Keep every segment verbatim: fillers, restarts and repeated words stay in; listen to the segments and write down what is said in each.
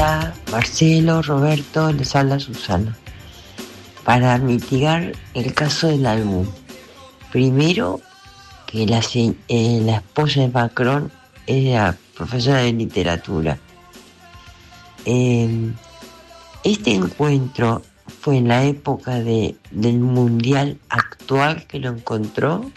Hola, Marcelo, Roberto, les habla Susana. Para mitigar el caso del álbum, primero que la, eh, la esposa de Macron era profesora de literatura. Eh, este encuentro fue en la época de, del mundial actual que lo encontró.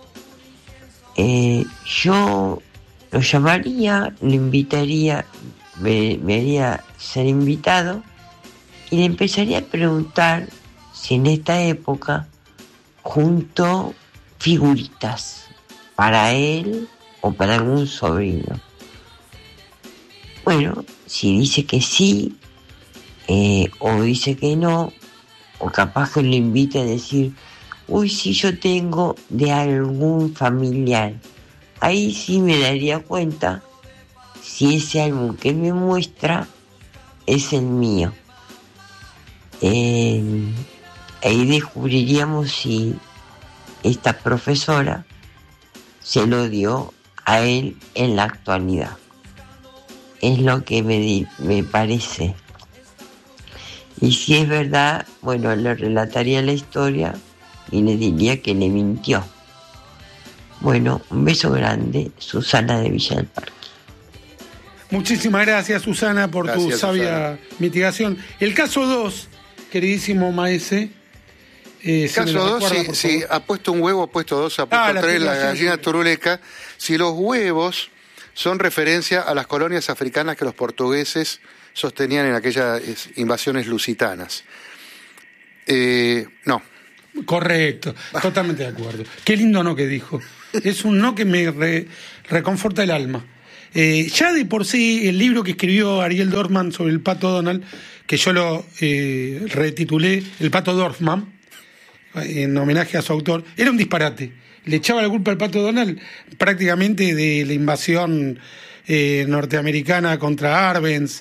Eh, yo lo llamaría, lo invitaría, me, me haría ser invitado y le empezaría a preguntar si en esta época juntó figuritas para él o para algún sobrino. Bueno, si dice que sí, eh, o dice que no, o capaz que lo invite a decir, uy, sí, yo tengo de algún familiar. Ahí sí me daría cuenta si ese álbum que me muestra es el mío. Eh, ahí descubriríamos si esta profesora se lo dio a él en la actualidad. Es lo que me, di, me parece. Y si es verdad, bueno, le relataría la historia y le diría que le mintió. Bueno, un beso grande, Susana de Villa del Parque. Muchísimas gracias, Susana, por gracias, tu sabia Susana. mitigación. El caso dos, queridísimo Maese. Eh, caso dos, si, si ha puesto un huevo, ha puesto dos, ha puesto ah, tres, la, la gallina turuleca. Si los huevos son referencia a las colonias africanas que los portugueses sostenían en aquellas invasiones lusitanas. Eh, no. Correcto, totalmente de acuerdo. Qué lindo no que dijo. Es un no que me re, reconforta el alma. Eh, ya de por sí, el libro que escribió Ariel Dorfman sobre el Pato Donald, que yo lo eh, retitulé El Pato Dorfman, en homenaje a su autor, era un disparate. Le echaba la culpa al Pato Donald prácticamente de la invasión eh, norteamericana contra Arbenz,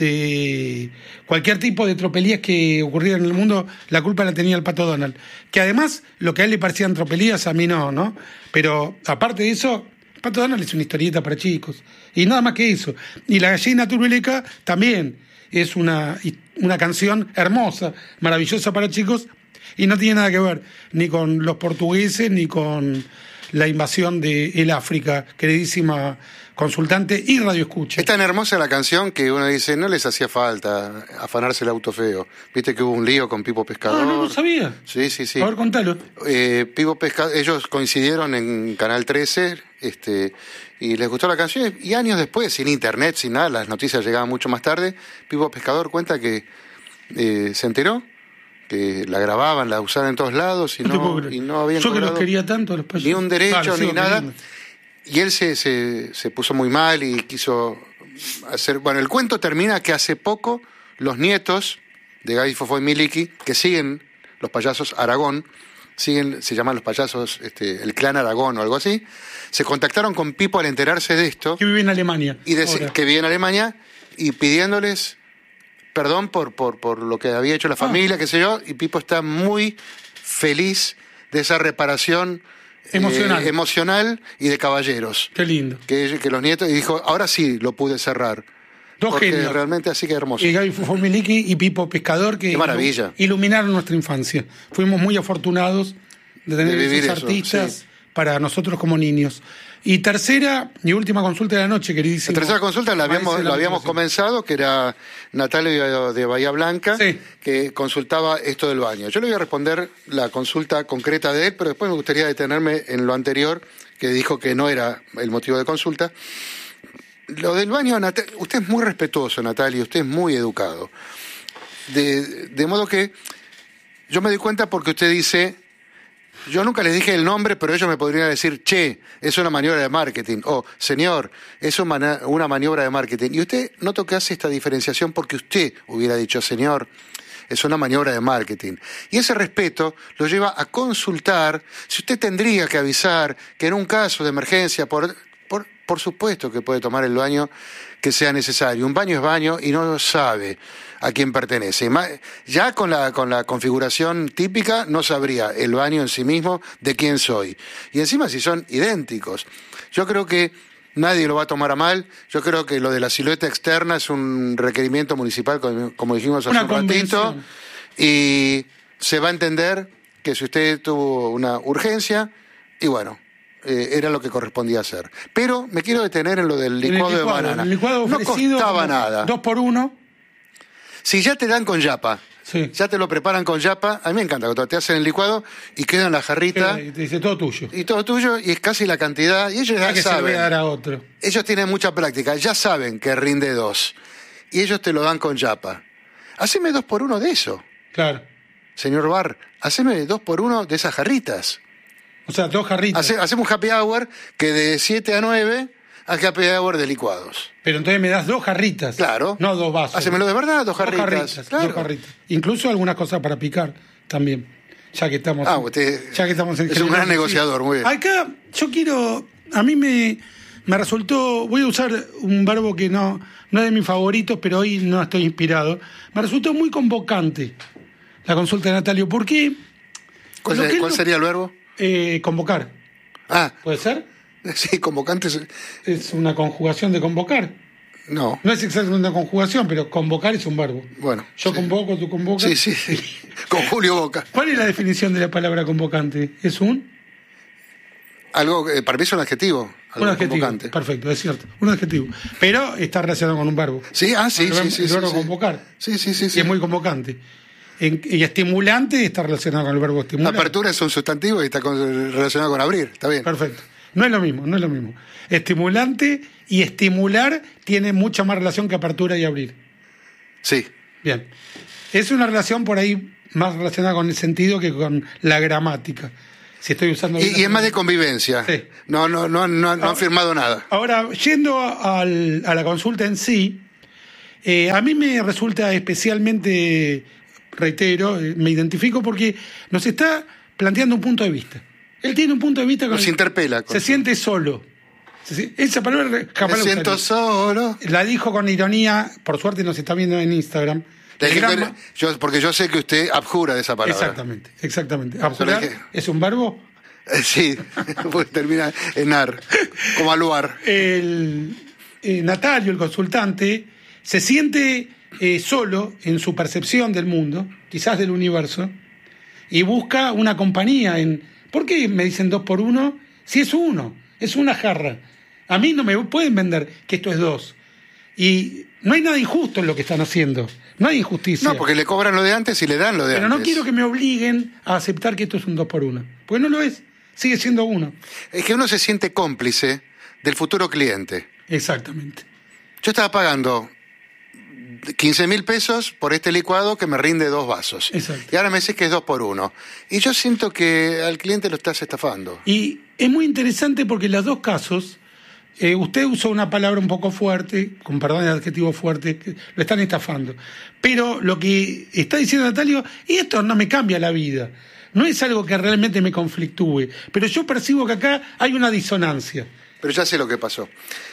de cualquier tipo de tropelías que ocurrieran en el mundo, la culpa la tenía el Pato Donald. Que además, lo que a él le parecían tropelías, a mí no, ¿no? Pero aparte de eso, el Pato Donald es una historieta para chicos. Y nada más que eso. Y La gallina turuleca también es una, una canción hermosa, maravillosa para chicos, y no tiene nada que ver ni con los portugueses ni con la invasión de el África, queridísima consultante y radioescucha. Es tan hermosa la canción que uno dice, no les hacía falta afanarse el auto feo. Viste que hubo un lío con Pipo Pescador. Ah, no lo sabía. Sí, sí, sí. A ver, contalo. Eh, Pipo Pescador, ellos coincidieron en Canal trece, este, y les gustó la canción, y años después, sin internet, sin nada, las noticias llegaban mucho más tarde, Pipo Pescador cuenta que eh, se enteró que la grababan, la usaban en todos lados y no, no y no habían yo que los quería tanto los payasos, ni un derecho claro, ni nada queriendo. Y él se, se, se puso muy mal y quiso hacer, bueno, el cuento termina que hace poco los nietos de Gaby Fofó y Miliki, que siguen los payasos Aragón, siguen, se llaman los payasos este, el clan Aragón o algo así, se contactaron con Pipo al enterarse de esto, que vive en Alemania y de, que vive en Alemania y pidiéndoles perdón por, por, por lo que había hecho la familia, ah. qué sé yo, y Pipo está muy feliz de esa reparación emocional, eh, emocional y de caballeros. Qué lindo. Que, que los nietos, y dijo, ahora sí lo pude cerrar. Dos porque genios. Realmente así que hermoso. Y Gaby Fofó-Miliki y Pipo Pescador, que qué maravilla. Iluminaron nuestra infancia. Fuimos muy afortunados de tener de esos eso, artistas sí. para nosotros como niños. Y tercera y última consulta de la noche, queridísimo. La tercera consulta la habíamos, la habíamos comenzado, que era Natalia de Bahía Blanca, sí. que consultaba esto del baño. Yo le voy a responder la consulta concreta de él, pero después me gustaría detenerme en lo anterior, que dijo que no era el motivo de consulta. Lo del baño, Nat- usted es muy respetuoso, Natalia, usted es muy educado. De, de modo que yo me di cuenta porque usted dice... Yo nunca les dije el nombre, pero ellos me podrían decir, che, es una maniobra de marketing. O, señor, es una maniobra de marketing. Y usted noto que hace esta diferenciación porque usted hubiera dicho, señor, es una maniobra de marketing. Y ese respeto lo lleva a consultar si usted tendría que avisar que en un caso de emergencia, por, por, por supuesto que puede tomar el baño que sea necesario. Un baño es baño y no sabe a quién pertenece. Ya con la, con la configuración típica no sabría el baño en sí mismo de quién soy. Y encima si son idénticos. Yo creo que nadie lo va a tomar a mal. Yo creo que lo de la silueta externa es un requerimiento municipal, como, como dijimos hace Una un ratito, convención. y se va a entender que si usted tuvo una urgencia, y bueno, eh, era lo que correspondía hacer. Pero me quiero detener en lo del En el licuado, licuado, de banana. el licuado No ofrecido costaba como nada. Dos por uno. Si ya te dan con yapa, Sí. ya te lo preparan con yapa, a mí me encanta cuando te hacen el licuado y queda en la jarrita Y te dice todo tuyo. y todo tuyo, y es casi la cantidad, y ellos Ah, ya que se lo voy a saben. dar a otro. Ellos tienen mucha práctica, ya saben que rinde dos. Y ellos te lo dan con yapa. Haceme dos por uno de eso, Claro. señor Bar. Haceme dos por uno de esas jarritas. O sea, dos jarritas. Hace- hacemos un happy hour que de siete a nueve a happy hour de licuados. Pero entonces me das dos jarritas. Claro. No dos vasos. Hacémelo de verdad, dos jarritas. Dos jarritas, Claro. dos jarritas. Incluso algunas cosas para picar también. Ya que estamos. Ah, usted ya que estamos en es un gran generosidad. negociador, muy bien. Acá yo quiero. A mí me, me resultó. Voy a usar un verbo que no, no es de mis favoritos, pero hoy no estoy inspirado. Me resultó muy convocante la consulta de Natalio. ¿Por qué? ¿Cuál, Lo se- que cuál no- sería el verbo? Eh, convocar. Ah, ¿Puede ser? sí, convocantes. Es una conjugación de convocar. No, No es exactamente una conjugación, pero convocar es un verbo. bueno. Yo sí. convoco, tú convocas. Sí, sí, sí. Con Julio Boca. ¿Cuál es la definición de la palabra convocante? ¿Es un? Algo, eh, para mí es un adjetivo. Algo Un adjetivo. convocante. Perfecto, es cierto. Un adjetivo. Pero está relacionado con un verbo. Sí, ah, sí, El sí, verbo- sí. el sí, verbo sí. convocar. Sí, sí, sí. Y sí. es muy convocante. En- y estimulante está relacionado con el verbo estimular. Apertura es un sustantivo y está con- relacionado con abrir. Está bien. Perfecto. No es lo mismo, no es lo mismo. Estimulante y estimular tiene mucha más relación que apertura y abrir. Sí. Bien. Es una relación por ahí más relacionada con el sentido que con la gramática. Si estoy usando bien Y, la y es más de palabra. convivencia. Sí. No, no, no, no, no han firmado nada. Ahora, yendo al- a la consulta en sí, eh, a mí me resulta especialmente, reitero, eh, me identifico porque nos está planteando un punto de vista. Él tiene un punto de vista con Nos el- interpela. con- se siente solo. Se si- Esa palabra jamás Me la siento usaría. solo. La dijo con ironía, por suerte nos está viendo en Instagram. Le El dije gran que- ma- yo, porque yo sé que usted abjura de esa palabra. Exactamente, exactamente. Eso le Abjurar dije. es un verbo. Eh, Sí, pues termina en ar, como aluar. El eh, Natalio, el consultante, se siente eh, solo en su percepción del mundo, quizás del universo, y busca una compañía en... ¿Por qué me dicen dos por uno? Si es uno, es una jarra. A mí no me pueden vender que esto es dos. Y no hay nada injusto en lo que están haciendo. No hay injusticia. No, porque le cobran lo de antes y le dan lo de Pero antes. no quiero que me obliguen a aceptar que esto es un dos por uno. Porque no lo es. Sigue siendo uno. Es que uno se siente cómplice del futuro cliente. Exactamente. Yo estaba pagando quince mil pesos por este licuado que me rinde dos vasos. Exacto. Y ahora me dices que es dos por uno. Y yo siento que al cliente lo estás estafando. Y es muy interesante porque en los dos casos, eh, usted usó una palabra un poco fuerte, con perdón el adjetivo fuerte, que lo están estafando. Pero lo que está diciendo Natalio, y esto no me cambia la vida, no es algo que realmente me conflictúe, pero yo percibo que acá hay una disonancia. Pero ya sé lo que pasó.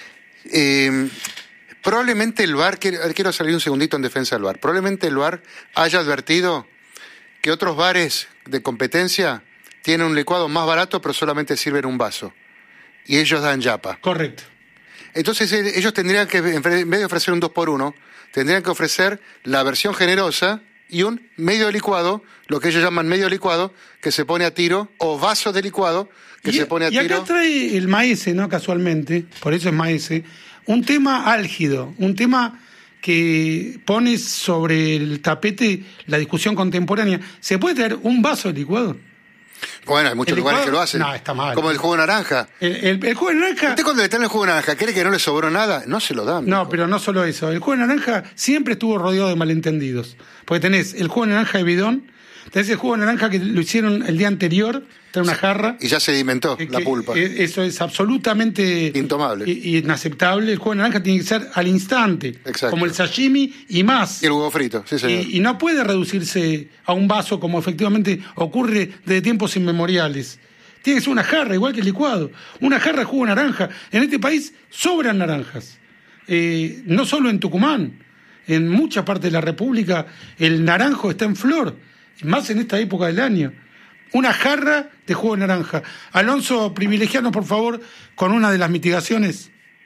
Eh, probablemente el V A R, quiero, quiero salir un segundito en defensa del V A R, probablemente el V A R haya advertido que otros bares de competencia tienen un licuado más barato pero solamente sirven un vaso. Y ellos dan yapa. Correcto. Entonces eh, ellos tendrían que, en vez de ofrecer un dos por uno, tendrían que ofrecer la versión generosa y un medio licuado, lo que ellos llaman medio licuado, que se pone a tiro, o vaso de licuado, que y, se pone a y tiro. acá trae el maese, ¿no? Casualmente, por eso es maese, un tema álgido, un tema que pone sobre el tapete la discusión contemporánea. ¿Se puede traer un vaso de licuado? Bueno, hay muchos ¿El lugares licuado? que lo hacen. No, está mal. Como el jugo de naranja. El, el, el jugo de naranja... ¿Usted cuando le traen el jugo de naranja cree que no le sobró nada? No se lo dan. No, mijo. pero no solo eso. El jugo de naranja siempre estuvo rodeado de malentendidos. Porque tenés el jugo de naranja de bidón, tenés el jugo de naranja que lo hicieron el día anterior, trae una jarra. Y ya se sedimentó que- la que, pulpa. eh, Eso es absolutamente Intomable. i- inaceptable. El jugo de naranja tiene que ser al instante, Exacto. como el sashimi y más. Y el huevo frito, sí señor. Y, y no puede reducirse a un vaso como efectivamente ocurre desde tiempos inmemoriales. Tiene que ser una jarra, igual que el licuado. Una jarra de jugo de naranja. En este país sobran naranjas. Eh, no solo en Tucumán. En muchas partes de la República el naranjo está en flor. Más en esta época del año. Una jarra de jugo de naranja. Alonso, privilegianos, por favor, con una de las mitigaciones.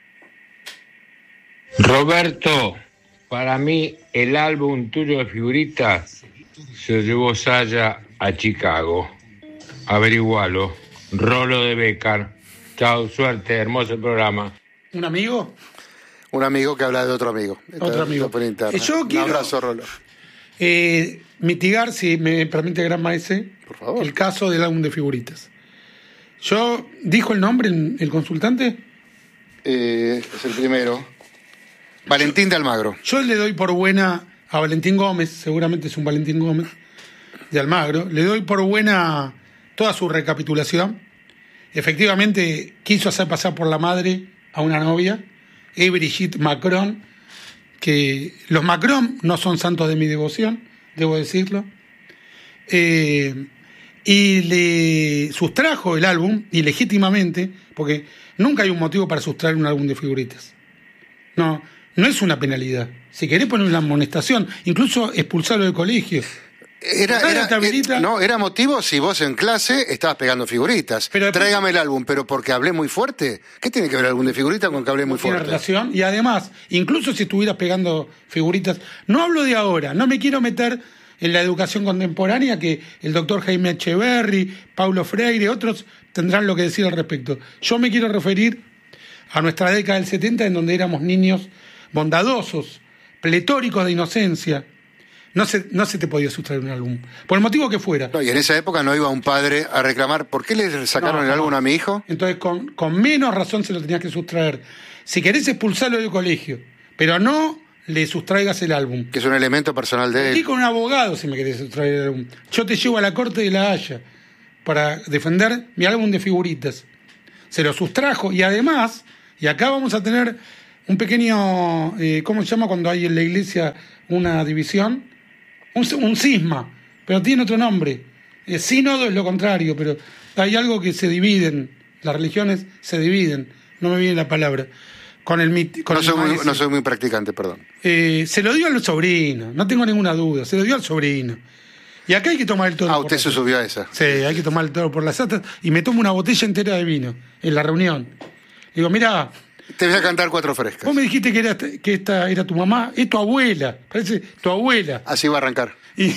Roberto, para mí el álbum tuyo de figuritas se lo llevó Saya a Chicago. Averigualo. Rolo de Becar. Chao, suerte, hermoso programa. ¿Un amigo? Un amigo que habla de otro amigo. Otro Está, amigo. está por internet. Yo Un quiero, abrazo, Rolo. Eh, mitigar, si me permite, gran maese, Por favor. el caso del álbum de figuritas. Yo, ¿dijo el nombre el, el consultante? Eh, es el primero. Valentín de Almagro. Yo le doy por buena a Valentín Gómez, seguramente es un Valentín Gómez de Almagro, le doy por buena toda su recapitulación. Efectivamente, quiso hacer pasar por la madre a una novia, es Brigitte Macron, que los Macron no son santos de mi devoción, debo decirlo. Eh, y le sustrajo el álbum, ilegítimamente, porque nunca hay un motivo para sustraer un álbum de figuritas. No, no es una penalidad. Si querés poner una amonestación, incluso expulsarlo del colegio. Era, Dale, era, tablita. eh, no, era motivo si vos en clase estabas pegando figuritas. Pero después- Tráigame el álbum, pero porque hablé muy fuerte. ¿Qué tiene que ver el álbum de figuritas con que hablé muy Tiene fuerte? relación. Y además, incluso si estuvieras pegando figuritas, no hablo de ahora, no me quiero meter en la educación contemporánea, que el doctor Jaime Echeverry, Paulo Freire, otros tendrán lo que decir al respecto. Yo me quiero referir a nuestra década del setenta, en donde éramos niños bondadosos, pletóricos de inocencia. No se, no se te podía sustraer un álbum, por el motivo que fuera. No, y en esa época no iba un padre a reclamar, ¿por qué le sacaron No, el álbum no. a mi hijo? Entonces, con, con menos razón se lo tenías que sustraer. Si querés expulsarlo del colegio, pero no le sustraigas el álbum. Que es un elemento personal de Y él. con un abogado si me querés sustraer el álbum. Yo te llevo a la corte de La Haya para defender mi álbum de figuritas. Se lo sustrajo y además, y acá vamos a tener un pequeño, eh, ¿cómo se llama cuando hay en la iglesia una división? Un, un cisma, pero tiene otro nombre. Eh, sínodo es lo contrario, pero hay algo que se dividen, las religiones se dividen, no me viene la palabra. Con el, mit- con No el soy, muy, maestro. no soy muy practicante, perdón. Eh, se lo dio al sobrino, no tengo ninguna duda, se lo dio al sobrino. Y acá hay que tomar el toro Ah, por usted las se astas. subió a esa. Sí, hay que tomar el toro por las astas y me tomo una botella entera de vino en la reunión. Digo, mira, Te voy a cantar cuatro frescas. vos me dijiste que, era, que esta era tu mamá, es tu abuela, parece tu abuela. Así va a arrancar. Y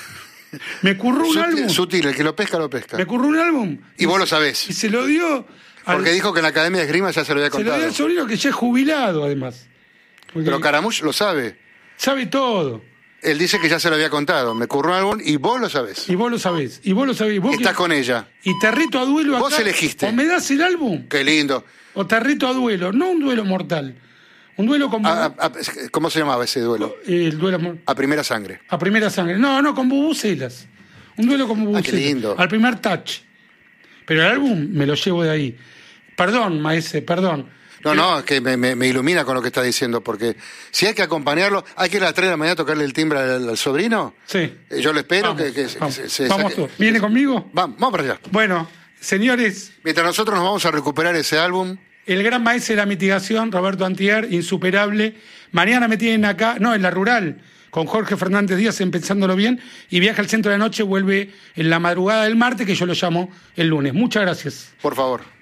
me curró un álbum, Sutil, sutil, el que lo pesca, lo pesca. me curró un álbum. Y vos lo sabés. Y se lo dio al, Porque dijo que en la Academia de Esgrima ya se lo había se lo contado. dio al sobrino que ya es jubilado, además. Porque Pero Caramuch lo sabe. sabe todo. Él dice que ya se lo había contado. Me curró algo y vos lo sabés. Y vos lo sabés. Y vos lo sabés. Vos Estás que- con ella. Y te reto a duelo acá. Vos elegiste. O me das el álbum, Qué lindo. o te reto a duelo. No un duelo mortal. Un duelo como... A- a- a- ¿Cómo se llamaba ese duelo? eh, el duelo mor- A primera sangre. a primera sangre. No, no, con bubucelas. Un duelo con bubucelas. Ah, qué lindo. Al primer touch. Pero el álbum me lo llevo de ahí. Perdón, maese, perdón. No, no, es que me, me- me ilumina con lo que está diciendo, porque si hay que acompañarlo, hay que ir a las tres de la mañana a tocarle el timbre al, al sobrino. Sí. Eh, Yo le espero Vamos, que, que se- vamos. se, se Vamos saque- todos. ¿Viene conmigo? Vamos, vamos para allá. Bueno, señores, Mientras nosotros nos vamos a recuperar ese álbum, el gran maestro de la mitigación, Roberto Antier, insuperable. Mañana me tienen acá, no, en la rural, con Jorge Fernández Díaz en Pensándolo Bien, y viaja al centro de la noche, vuelve en la madrugada del martes, que yo lo llamo el lunes. Muchas gracias. por favor.